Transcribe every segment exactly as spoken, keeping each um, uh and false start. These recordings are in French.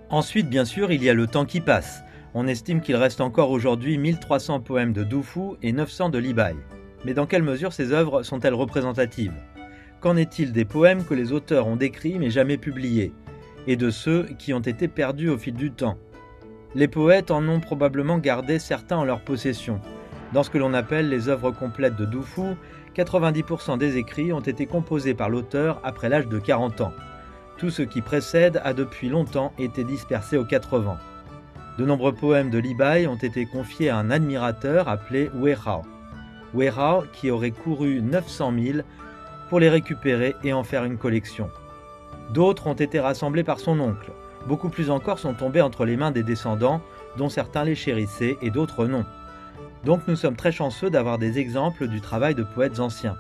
Ensuite, bien sûr, il y a le temps qui passe. On estime qu'il reste encore aujourd'hui mille trois cents poèmes de Du Fu et neuf cents de Li Bai. Mais dans quelle mesure ces œuvres sont-elles représentatives? Qu'en est-il des poèmes que les auteurs ont décrits mais jamais publiés, et de ceux qui ont été perdus au fil du temps? Les poètes en ont probablement gardé certains en leur possession. Dans ce que l'on appelle les œuvres complètes de Du Fu, quatre-vingt-dix pour cent des écrits ont été composés par l'auteur après l'âge de quarante ans. Tout ce qui précède a depuis longtemps été dispersé aux quatre vents. De nombreux poèmes de Li Bai ont été confiés à un admirateur appelé Wei Hao. Wei Hao qui aurait couru neuf cent milles pour les récupérer et en faire une collection. D'autres ont été rassemblés par son oncle. Beaucoup plus encore sont tombés entre les mains des descendants, dont certains les chérissaient et d'autres non. Donc nous sommes très chanceux d'avoir des exemples du travail de poètes anciens.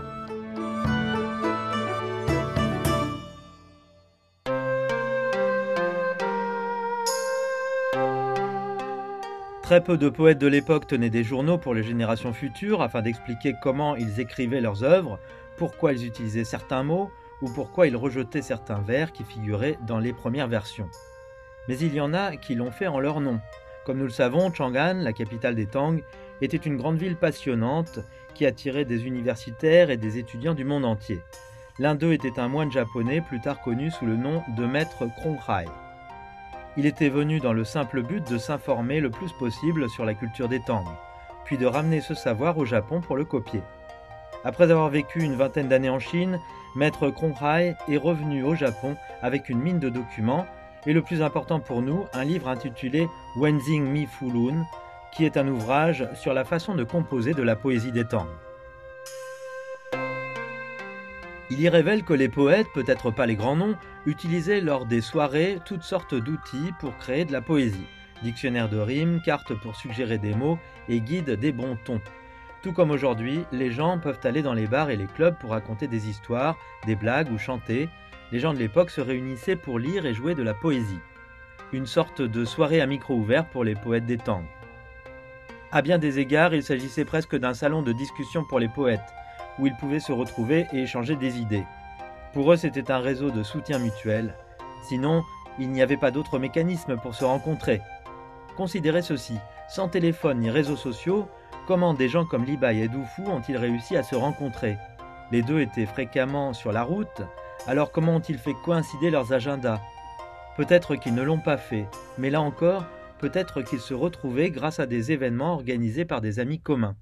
Très peu de poètes de l'époque tenaient des journaux pour les générations futures afin d'expliquer comment ils écrivaient leurs œuvres, pourquoi ils utilisaient certains mots ou pourquoi ils rejetaient certains vers qui figuraient dans les premières versions. Mais il y en a qui l'ont fait en leur nom. Comme nous le savons, Chang'an, la capitale des Tang, était une grande ville passionnante qui attirait des universitaires et des étudiants du monde entier. L'un d'eux était un moine japonais plus tard connu sous le nom de maître Kronghai. Il était venu dans le simple but de s'informer le plus possible sur la culture des Tang, puis de ramener ce savoir au Japon pour le copier. Après avoir vécu une vingtaine d'années en Chine, maître Kronghai est revenu au Japon avec une mine de documents et le plus important pour nous, un livre intitulé Wenzing Mi Fulun, qui est un ouvrage sur la façon de composer de la poésie des Tang. Il y révèle que les poètes, peut-être pas les grands noms, utilisaient lors des soirées toutes sortes d'outils pour créer de la poésie. Dictionnaire de rimes, cartes pour suggérer des mots et guide des bons tons. Tout comme aujourd'hui, les gens peuvent aller dans les bars et les clubs pour raconter des histoires, des blagues ou chanter. Les gens de l'époque se réunissaient pour lire et jouer de la poésie. Une sorte de soirée à micro ouvert pour les poètes des Tang. À bien des égards, il s'agissait presque d'un salon de discussion pour les poètes, où ils pouvaient se retrouver et échanger des idées. Pour eux, c'était un réseau de soutien mutuel. Sinon, il n'y avait pas d'autre mécanisme pour se rencontrer. Considérez ceci, sans téléphone ni réseaux sociaux, comment des gens comme Li Bai et Du Fu ont-ils réussi à se rencontrer? Les deux étaient fréquemment sur la route, alors comment ont-ils fait coïncider leurs agendas? Peut-être qu'ils ne l'ont pas fait, mais là encore, peut-être qu'ils se retrouvaient grâce à des événements organisés par des amis communs.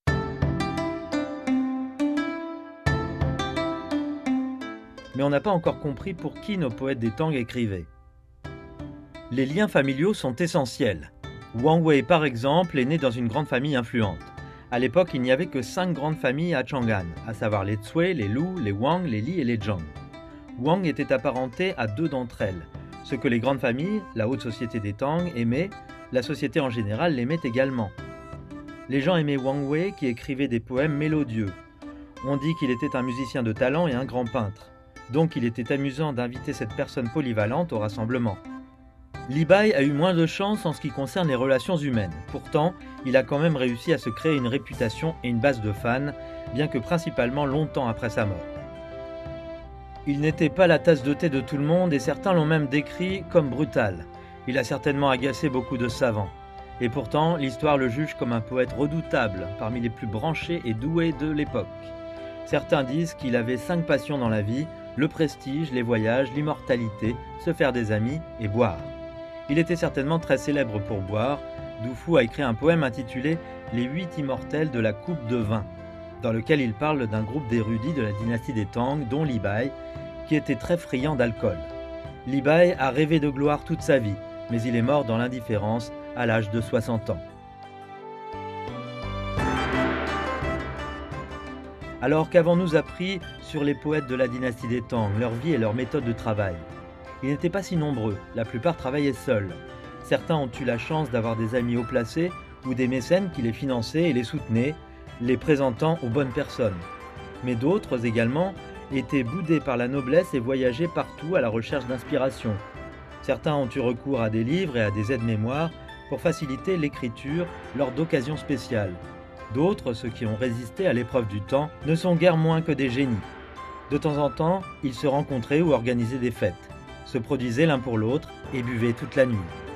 Mais on n'a pas encore compris pour qui nos poètes des Tang écrivaient. Les liens familiaux sont essentiels. Wang Wei, par exemple, est né dans une grande famille influente. À l'époque, il n'y avait que cinq grandes familles à Chang'an, à savoir les Cui, les Lu, les Wang, les Li et les Zhang. Wang était apparenté à deux d'entre elles. Ce que les grandes familles, la haute société des Tang, aimaient, la société en général l'aimait également. Les gens aimaient Wang Wei qui écrivait des poèmes mélodieux. On dit qu'il était un musicien de talent et un grand peintre. Donc il était amusant d'inviter cette personne polyvalente au rassemblement. Li Bai a eu moins de chance en ce qui concerne les relations humaines. Pourtant, il a quand même réussi à se créer une réputation et une base de fans, bien que principalement longtemps après sa mort. Il n'était pas la tasse de thé de tout le monde et certains l'ont même décrit comme brutal. Il a certainement agacé beaucoup de savants. Et pourtant, l'histoire le juge comme un poète redoutable, parmi les plus branchés et doués de l'époque. Certains disent qu'il avait cinq passions dans la vie, le prestige, les voyages, l'immortalité, se faire des amis et boire. Il était certainement très célèbre pour boire. Du Fu a écrit un poème intitulé « Les huit immortels de la coupe de vin », dans lequel il parle d'un groupe d'érudits de la dynastie des Tang, dont Li Bai, qui était très friand d'alcool. Li Bai a rêvé de gloire toute sa vie, mais il est mort dans l'indifférence à l'âge de soixante ans. Alors qu'avons-nous appris sur les poètes de la dynastie des Tang, leur vie et leur méthode de travail? Ils n'étaient pas si nombreux, la plupart travaillaient seuls. Certains ont eu la chance d'avoir des amis haut placés ou des mécènes qui les finançaient et les soutenaient, les présentant aux bonnes personnes. Mais d'autres également étaient boudés par la noblesse et voyageaient partout à la recherche d'inspiration. Certains ont eu recours à des livres et à des aides-mémoires pour faciliter l'écriture lors d'occasions spéciales. D'autres, ceux qui ont résisté à l'épreuve du temps, ne sont guère moins que des génies. De temps en temps, ils se rencontraient ou organisaient des fêtes. se produisaient l'un pour l'autre et buvaient toute la nuit.